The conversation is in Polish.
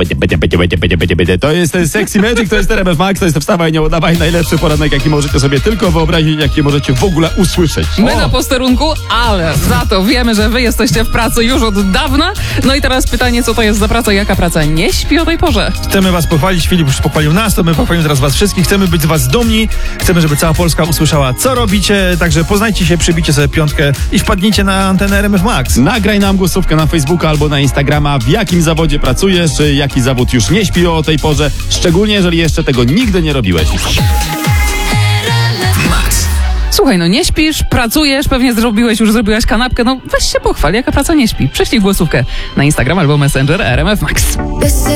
To jest Sexy Magic, to jest RMF Max, to jest Wstawaj, nie udawaj, najlepszy poranek, jaki możecie sobie tylko wyobrazić, jaki możecie w ogóle usłyszeć. My na posterunku, ale za to wiemy, że wy jesteście w pracy już od dawna. No i teraz pytanie, co to jest za praca, jaka praca nie śpi o tej porze? Chcemy was pochwalić, Filip już pochwalił nas, to my pochwalimy teraz was wszystkich. Chcemy być z was dumni, chcemy, żeby cała Polska usłyszała, co robicie, także poznajcie się, przybijcie sobie piątkę i wpadnijcie na antenę RMF Max. Nagraj nam głosówkę na Facebooka albo na Instagrama, w jakim zawodzie pracujesz, czy jaki zawód już nie śpi o tej porze, szczególnie jeżeli jeszcze tego nigdy nie robiłeś. Słuchaj, no nie śpisz, pracujesz, pewnie zrobiłaś kanapkę, no weź się pochwal, jaka praca nie śpi. Prześlij głosówkę na Instagram albo Messenger RMF Max.